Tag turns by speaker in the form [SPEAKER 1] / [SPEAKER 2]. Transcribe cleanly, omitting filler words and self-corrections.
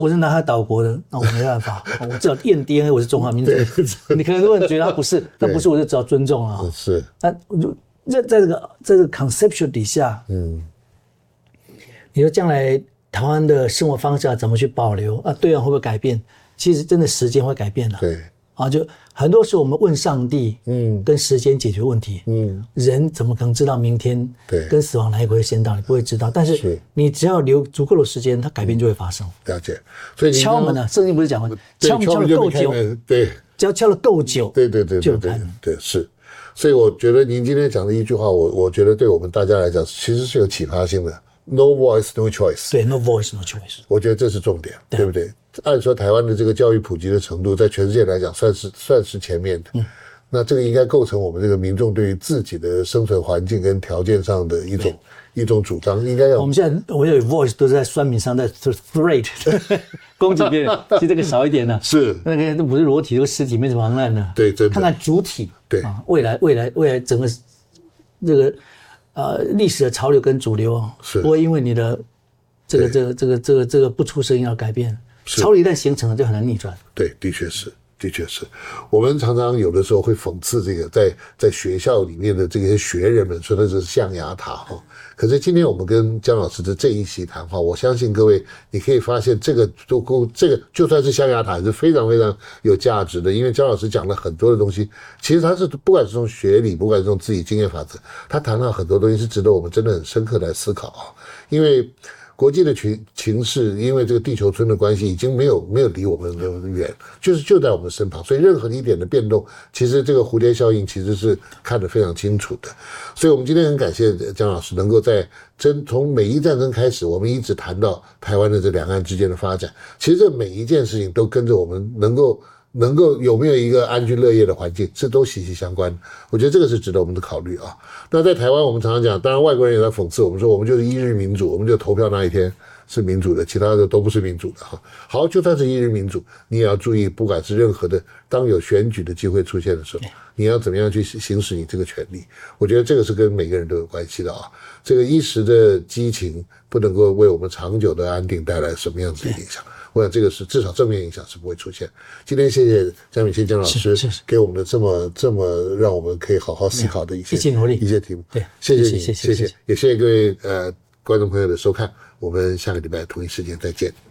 [SPEAKER 1] 我是南海岛国的，那我没办法，我只要验 DNA， 我是中华民族。你可能如果你觉得他不是，那不是我就只要尊重了。
[SPEAKER 2] 是。
[SPEAKER 1] 那在这个 conceptual 底下，你说将来台湾的生活方式要怎么去保留啊？对岸会不会改变？其实真的时间会改变的。
[SPEAKER 2] 对。
[SPEAKER 1] 啊，就很多时候我们问上帝，跟时间解决问题，人怎么可能知道明天跟死亡哪一个会先到？你不会知道，但是你只要留足够的时间，它改变就会发生。
[SPEAKER 2] 了解，所以
[SPEAKER 1] 敲门呢，圣经不是讲吗？敲门敲得够久，
[SPEAKER 2] 对，
[SPEAKER 1] 只要敲得够久，
[SPEAKER 2] 对，是。所以我觉得您今天讲的一句话，我觉得对我们大家来讲，其实是有启发性的。No voice, no choice。
[SPEAKER 1] 对 ，No voice, no choice。
[SPEAKER 2] 我觉得这是重点，对不对？按说台湾的这个教育普及的程度，在全世界来讲算是前面的。那这个应该构成我们这个民众对于自己的生存环境跟条件上的一种主张，应该要。
[SPEAKER 1] 我们现在我有 voice 都是在酸民上在 threat 攻击别人，其实这个少一点呢。
[SPEAKER 2] 是
[SPEAKER 1] 那个不是裸体，这个尸体没什么妨碍呢。
[SPEAKER 2] 对，真的。
[SPEAKER 1] 看看主体。
[SPEAKER 2] 对
[SPEAKER 1] 啊，未来整个这个历史的潮流跟主流不会因为你的这个不出声音而改变。潮流一旦形成了，就很难逆转。
[SPEAKER 2] 对，的确是。我们常常有的时候会讽刺这个在学校里面的这些学人们说的是象牙塔哈。可是今天我们跟姜老师的这一席谈话，我相信各位你可以发现这个就算是象牙塔也是非常非常有价值的，因为姜老师讲了很多的东西，其实他是不管是从学理，不管是从自己经验法则，他谈到很多东西是值得我们真的很深刻来思考啊。因为国际的情势，因为这个地球村的关系，已经没有离我们远，就在我们身旁，所以任何一点的变动，其实这个蝴蝶效应其实是看得非常清楚的。所以我们今天很感谢姜老师能够从美伊战争开始，我们一直谈到台湾的这两岸之间的发展，其实这每一件事情都跟着我们能够有没有一个安居乐业的环境，这都息息相关。我觉得这个是值得我们的考虑啊。那在台湾，我们常常讲，当然外国人也在讽刺我们说，我们就是一日民主，我们就投票那一天是民主的，其他的都不是民主的哈。好，就算是一日民主，你也要注意，不管是任何的，当有选举的机会出现的时候，你要怎么样去行使你这个权利？我觉得这个是跟每个人都有关系的啊。这个一时的激情不能够为我们长久的安定带来什么样子的影响。我想这个是至少正面影响是不会出现。今天谢谢江敏宪姜老师给我们的这么让我们可以好好思考的一些
[SPEAKER 1] 努力
[SPEAKER 2] 一些题目。
[SPEAKER 1] 对，
[SPEAKER 2] 谢谢你，谢谢，也谢谢各位观众朋友的收看。我们下个礼拜同一时间再见。